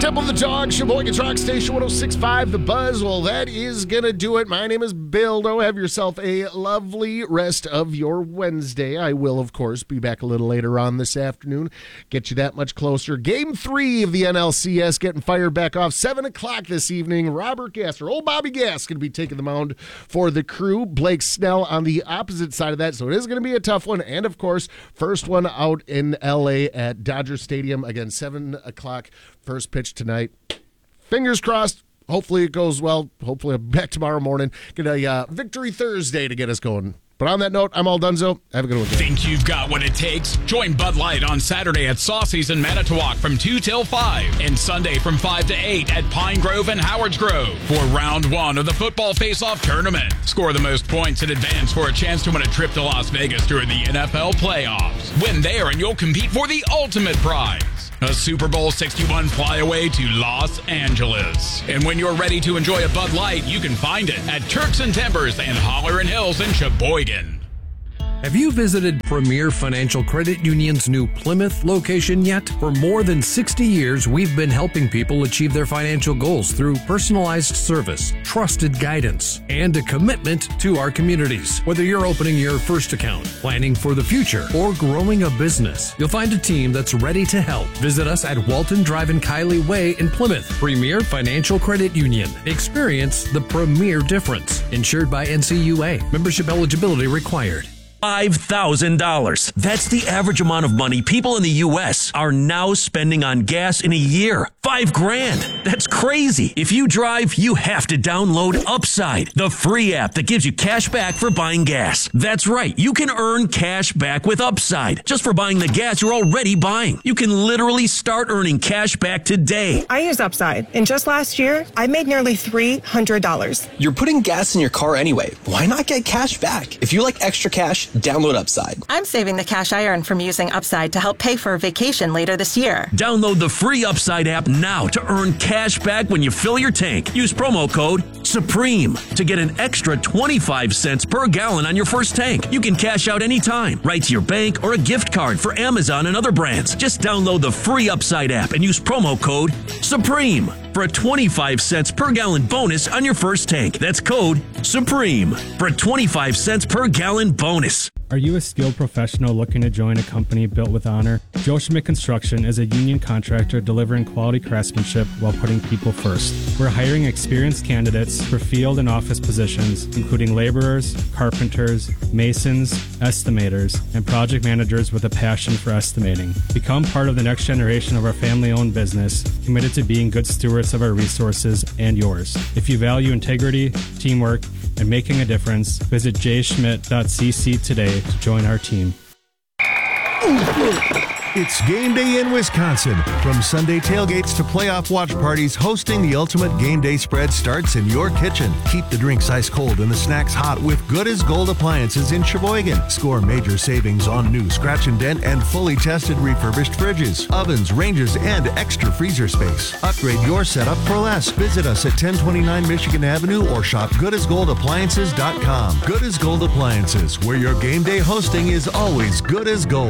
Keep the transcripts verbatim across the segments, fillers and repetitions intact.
Temple the Dog, Sheboygan's Rock Station one oh six point five, The Buzz. Well, that is going to do it. My name is Bill. Don't have yourself a lovely rest of your Wednesday. I will, of course, be back a little later on this afternoon. Get you that much closer. Game three of the N L C S getting fired back off. seven o'clock this evening. Robert Gasser, old Bobby Gass, going to be taking the mound for the Crew. Blake Snell on the opposite side of that, so it is going to be a tough one. And, of course, first one out in L A at Dodger Stadium. Again, seven o'clock. First pitch tonight. Fingers crossed. Hopefully it goes well. Hopefully I'm back tomorrow morning. Get a uh, victory Thursday to get us going. But on that note, I'm all donezo. Have a good one. Think you've got what it takes? Join Bud Light on Saturday at Saucy's in Manitowoc from two till five and Sunday from five to eight at Pine Grove and Howard's Grove for round one of the football face-off tournament. Score the most points in advance for a chance to win a trip to Las Vegas during the N F L playoffs. Win there and you'll compete for the ultimate prize, a Super Bowl sixty-one flyaway to Los Angeles. And when you're ready to enjoy a Bud Light, you can find it at Turks and Timbers and Holler and Hills in Sheboygan. Have you visited Premier Financial Credit Union's new Plymouth location yet? For more than sixty years, we've been helping people achieve their financial goals through personalized service, trusted guidance, and a commitment to our communities. Whether you're opening your first account, planning for the future, or growing a business, you'll find a team that's ready to help. Visit us at Walton Drive and Kiley Way in Plymouth. Premier Financial Credit Union. Experience the premier difference. Insured by N C U A. Membership eligibility required. five thousand dollars. That's the average amount of money people in the U S are now spending on gas in a year. Five grand. That's crazy. If you drive, you have to download Upside, the free app that gives you cash back for buying gas. That's right. You can earn cash back with Upside just for buying the gas you're already buying. You can literally start earning cash back today. I use Upside, and just last year, I made nearly three hundred dollars. You're putting gas in your car anyway. Why not get cash back? If you like extra cash, download Upside. I'm saving the cash I earn from using Upside to help pay for a vacation later this year. Download the free Upside app now to earn cash back when you fill your tank. Use promo code SUPREME to get an extra twenty-five cents per gallon on your first tank. You can cash out anytime, right to your bank or a gift card for Amazon and other brands. Just download the free Upside app and use promo code SUPREME for a twenty-five cents per gallon bonus on your first tank. That's code SUPREME for a twenty-five cents per gallon bonus. Are you a skilled professional looking to join a company built with honor? Joe Schmidt Construction is a union contractor delivering quality craftsmanship while putting people first. We're hiring experienced candidates for field and office positions, including laborers, carpenters, masons, estimators, and project managers with a passion for estimating. Become part of the next generation of our family-owned business, committed to being good stewards of our resources and yours. If you value integrity, teamwork, and making a difference, visit j schmidt dot c c today to join our team. It's game day in Wisconsin. From Sunday tailgates to playoff watch parties, hosting the ultimate game day spread starts in your kitchen. Keep the drinks ice cold and the snacks hot with Good as Gold appliances in Sheboygan. Score major savings on new scratch and dent and fully tested refurbished fridges, ovens, ranges, and extra freezer space. Upgrade your setup for less. Visit us at ten twenty-nine Michigan Avenue or shop good as gold appliances dot com. Good as Gold Appliances, where your game day hosting is always good as gold.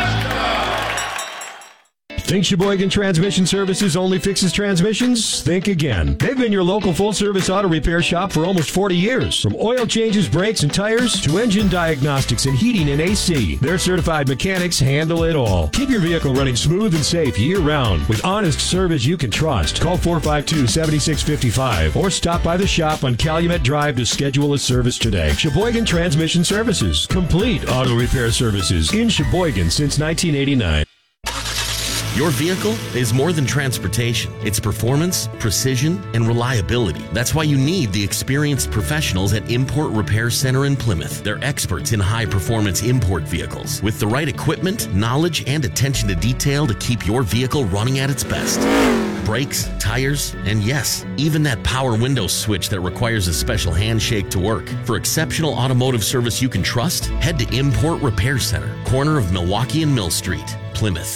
Think Sheboygan Transmission Services only fixes transmissions? Think again. They've been your local full-service auto repair shop for almost forty years. From oil changes, brakes, and tires to engine diagnostics and heating and A C, their certified mechanics handle it all. Keep your vehicle running smooth and safe year-round with honest service you can trust. Call four five two, seven six five five or stop by the shop on Calumet Drive to schedule a service today. Sheboygan Transmission Services. Complete auto repair services in Sheboygan since nineteen eighty-nine. Your vehicle is more than transportation. It's performance, precision, and reliability. That's why you need the experienced professionals at Import Repair Center in Plymouth. They're experts in high-performance import vehicles with the right equipment, knowledge, and attention to detail to keep your vehicle running at its best. Brakes, tires, and yes, even that power window switch that requires a special handshake to work. For exceptional automotive service you can trust, head to Import Repair Center, corner of Milwaukee and Mill Street, Plymouth.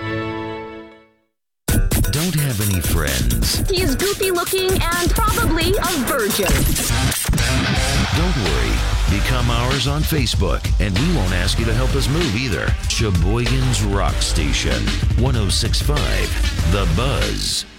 Don't have any friends. He's goofy looking and probably a virgin. Don't worry. Become ours on Facebook, and we won't ask you to help us move either. Sheboygan's Rock Station, one oh six point five, The Buzz.